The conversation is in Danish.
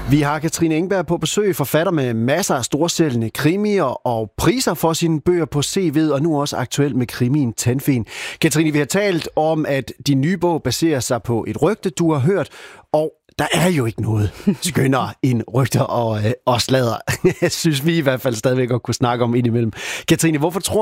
Vi har Katrine Engberg på besøg, forfatter med masser af storsælgende krimier og priser for sine bøger på CV'et, og nu også aktuelt med krimien Tandfen. Katrine, vi har talt om, at din nye bog baserer sig på et rygte, du har hørt, og der er jo ikke noget skønnere end rygter og sladder. Jeg synes vi i hvert fald stadigvæk godt kunne snakke om indimellem. Katrine, hvorfor tror